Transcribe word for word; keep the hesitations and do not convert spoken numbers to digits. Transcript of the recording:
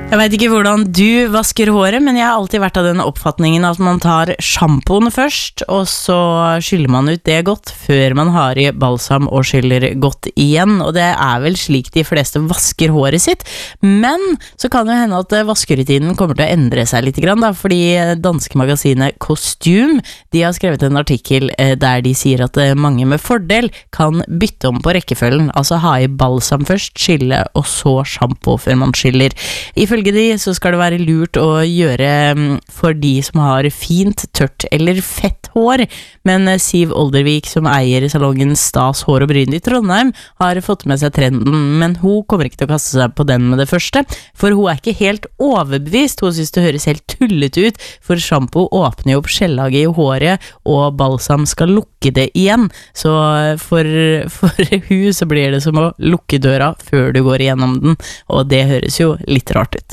Jeg vet ikke hvordan du vasker håret, men jeg har alltid vært av den oppfatningen at man tar shampooen først, og så skyller man ut det godt før man har i balsam og skyller godt igjen, og det er vel slik de fleste vasker håret sitt. Men så kan det hende at vaskerutinen kommer til å endre seg litt grann, da, fordi danske magasinet Costume, de har skrevet en artikkel der de sier at mange med fordel kan bytte om på rekkefølgen, altså ha i balsam først, skylle, og så shampoo før man skyller. Ifølge de så skal det være lurt å gjøre for de som har fint, tørt eller fett hår, men Siv Oldervik, som eier salongen Stas Hår og Bryn i Trondheim, har fått med seg trenden, men hun kommer ikke til å kaste seg på den med det første, for hun er ikke helt overbevist. Hun synes det høres helt tullet ut, for shampoo åpner jo opp skjellaget i håret, og balsam skal lukke det igjen, så for, for hun så blir det som å lukke døra før du går igjennom den, og det høres jo litt rart ut.